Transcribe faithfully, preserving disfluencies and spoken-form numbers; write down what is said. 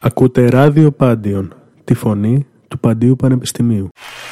Ακούτε ράδιο Πάντιον, τη φωνή του Παντίου Πανεπιστημίου.